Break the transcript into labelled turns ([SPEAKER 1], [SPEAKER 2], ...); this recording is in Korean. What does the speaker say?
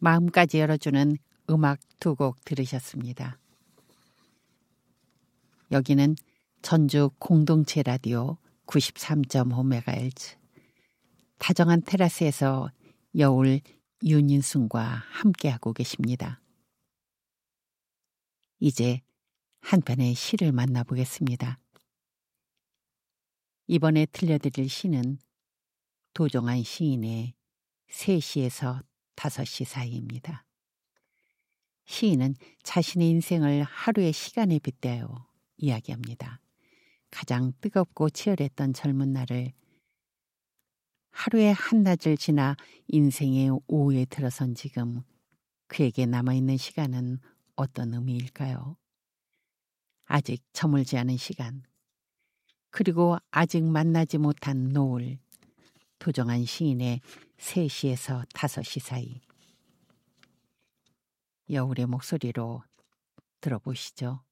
[SPEAKER 1] 마음까지 열어주는 음악 두 곡 들으셨습니다. 여기는 전주 공동체 라디오 93.5MHz 다정한 테라스에서 여울 윤인순과 함께하고 계십니다. 이제 한 편의 시를 만나보겠습니다. 이번에 들려드릴 시는 도종환 시인의 3시에서 5시 사이입니다. 시인은 자신의 인생을 하루의 시간에 빗대어 이야기합니다. 가장 뜨겁고 치열했던 젊은 날을 하루의 한낮을 지나 인생의 오후에 들어선 지금 그에게 남아있는 시간은 어떤 의미일까요? 아직 저물지 않은 시간, 그리고 아직 만나지 못한 노을, 도종환 시인의 3시에서 5시 사이. 여울의 목소리로 들어보시죠.